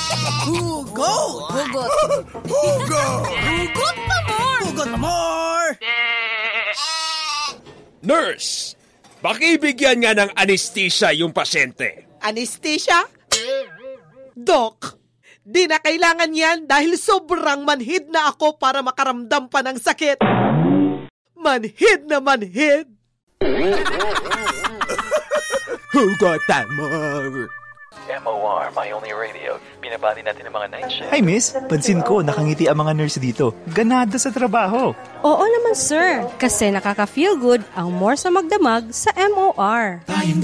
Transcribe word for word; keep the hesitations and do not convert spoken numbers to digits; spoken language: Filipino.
Hugot! Hugot! Hugot! Hugot pa more! Hugot na more! Nurse, pakibigyan nga ng anesthesia yung pasyente. Anesthesia? Doc, di na kailangan yan dahil sobrang manhid na ako para makaramdam pa ng sakit. Manhid na manhid. Hugot na more! M O R, My Only Radio. Binabati natin ang mga night shift. Hi miss, pansin ko nakangiti ang mga nurse dito. Ganada sa trabaho. Oo naman sir, kasi nakaka-feel good ang more sa magdamag sa M O R.